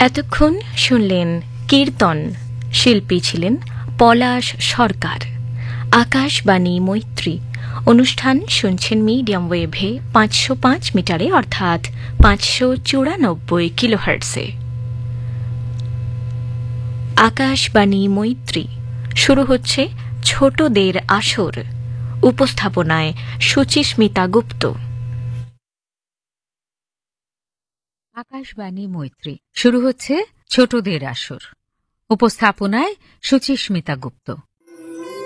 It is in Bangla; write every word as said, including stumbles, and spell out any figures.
এতক্ষণ শুনলেন কীর্তন, শিল্পী ছিলেন পলাশ সরকার। আকাশবাণী মৈত্রী অনুষ্ঠান শুনছেন মিডিয়াম ওয়েভে পাঁচশো পাঁচ মিটারে অর্থাৎ পাঁচশো চুরানব্বই কিলোহার্টসে। আকাশবাণী মৈত্রী শুরু হচ্ছে ছোটদের আসর। উপস্থাপনায় সুচিস্মিতা গুপ্ত। আকাশবাণী মৈত্রী শুরু হচ্ছে ছোটদের আসর। উপস্থাপনায় সুচিস্মিতা গুপ্ত।